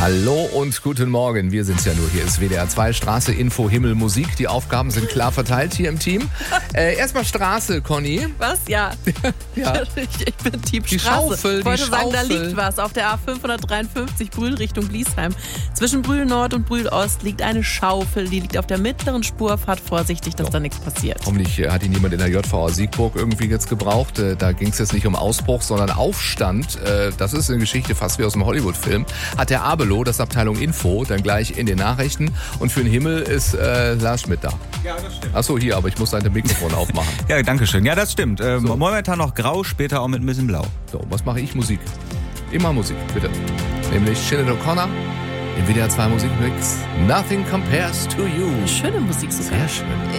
Hallo und guten Morgen. Wir sind's ja nur. Hier ist WDR 2, Straße, Info, Himmel, Musik. Die Aufgaben sind klar verteilt hier im Team. Erstmal Straße, Conny. Was? Ja. Ja. Ich bin Team Die Straße. Schaufel, ich wollte die sagen, da Schaufel. liegt was. Auf der A553 Brühl Richtung Bliesheim. Zwischen Brühl Nord und Brühl Ost liegt eine Schaufel. Die liegt auf der mittleren Spur. Fahrt vorsichtig, dass da nichts passiert. Hoffentlich hat ihn jemand in der JVA Siegburg irgendwie jetzt gebraucht. Da ging es jetzt nicht um Ausbruch, sondern Aufstand. Das ist eine Geschichte fast wie aus einem Hollywood-Film. Hat der Abelow, das ist Abteilung Info, dann gleich in den Nachrichten. Und für den Himmel ist Lars Schmidt da. Ja, das stimmt. Achso, hier, aber ich muss dein Mikrofon aufmachen. Ja, danke schön. Ja, das stimmt. Momentan noch grau, später auch mit ein bisschen blau. So, was mache ich? Musik. Immer Musik, bitte. Nämlich Sinead O'Connor im WDR 2 Musikmix. Nothing compares to you. Schöne Musik sogar. Sehr schön.